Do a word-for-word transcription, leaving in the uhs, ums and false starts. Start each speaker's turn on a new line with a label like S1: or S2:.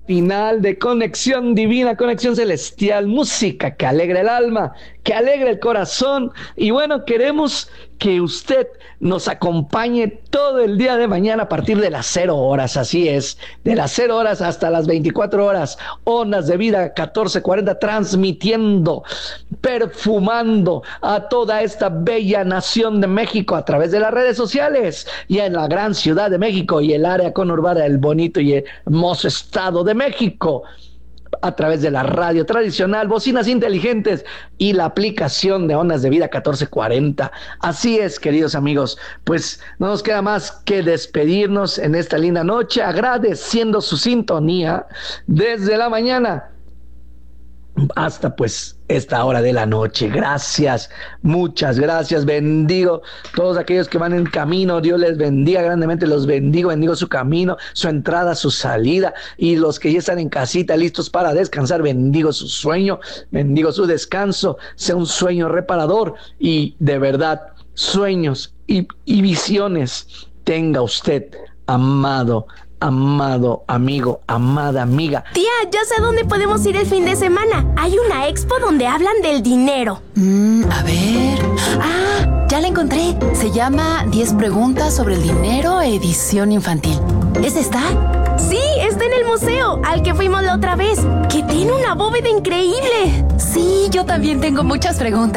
S1: Final de Conexión Divina, Conexión Celestial, música que alegra el alma, que alegra el corazón. Y bueno, queremos que usted nos acompañe todo el día de mañana a partir de las cero horas, así es, de las cero horas hasta las veinticuatro horas, Ondas de Vida catorce cuarenta, transmitiendo, perfumando a toda esta bella nación de México a través de las redes sociales y en la gran ciudad de México y el área conurbada del bonito y hermoso estado de México, a través de la radio tradicional, bocinas inteligentes y la aplicación de Ondas de Vida catorce cuarenta. Así es, queridos amigos, pues no nos queda más que despedirnos en esta linda noche, agradeciendo su sintonía desde la mañana hasta pues esta hora de la noche. Gracias, muchas gracias. Bendigo todos aquellos que van en camino. Dios les bendiga grandemente, los bendigo, bendigo su camino, su entrada, su salida, y los que ya están en casita listos para descansar, bendigo su sueño, bendigo su descanso, sea un sueño reparador y de verdad sueños y, y visiones tenga usted, amado amado amigo, amada amiga.
S2: Tía, ya sé dónde podemos ir el fin de semana. Hay una expo donde hablan del dinero.
S3: Mm, a ver... Ah, ya la encontré. Se llama diez preguntas sobre el dinero, edición infantil. ¿Es esta?
S2: Sí, está en el museo, al que fuimos la otra vez, que tiene una bóveda increíble.
S3: Sí, yo también tengo muchas preguntas.